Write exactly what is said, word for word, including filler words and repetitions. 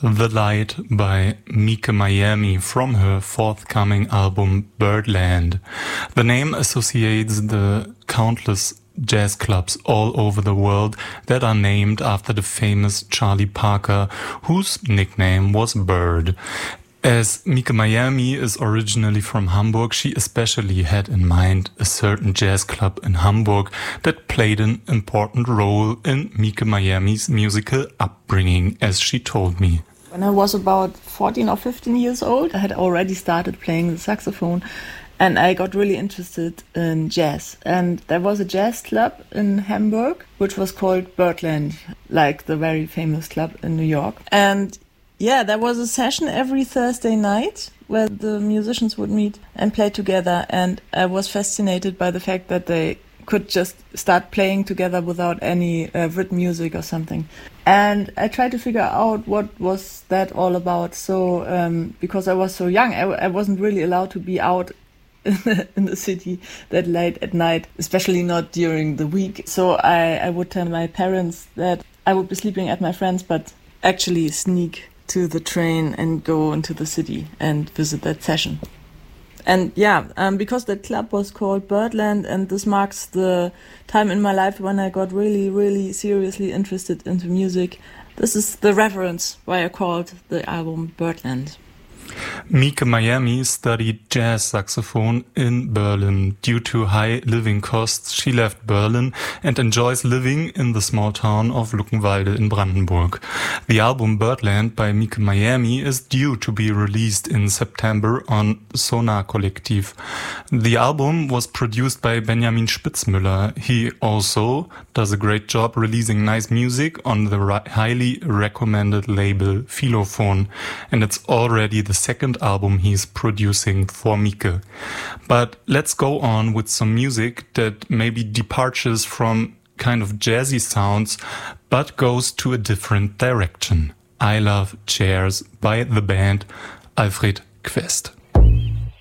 The Light by Mika Miami from her forthcoming album Birdland. The name associates the countless jazz clubs all over the world that are named after the famous Charlie Parker, whose nickname was Bird. As Mika Miami is originally from Hamburg, she especially had in mind a certain jazz club in Hamburg that played an important role in Mika Miami's musical upbringing, as she told me. When I was about fourteen or fifteen years old, I had already started playing the saxophone and I got really interested in jazz. And there was a jazz club in Hamburg, which was called Birdland, like the very famous club in New York. And yeah, there was a session every Thursday night where the musicians would meet and play together. And I was fascinated by the fact that they could just start playing together without any uh, written music or something. And I tried to figure out what was that all about. So um, because I was so young, I, I wasn't really allowed to be out in the city that late at night, especially not during the week. So I, I would tell my parents that I would be sleeping at my friends, but actually sneak to the train and go into the city and visit that session. And yeah, um, because that club was called Birdland, and this marks the time in my life when I got really, really seriously interested into music. This is the reference why I called the album Birdland. Mika Miami studied jazz saxophone in Berlin. Due to high living costs, she left Berlin and enjoys living in the small town of Luckenwalde in Brandenburg. The album Birdland by Mika Miami is due to be released in September on Sonar Kollektiv. The album was produced by Benjamin Spitzmüller. He also does a great job releasing nice music on the ri- highly recommended label Philophone, and it's already the second album he's producing for Mika. But let's go on with some music that maybe departures from kind of jazzy sounds, but goes to a different direction. I Love Chairs by the band Alfred Quest.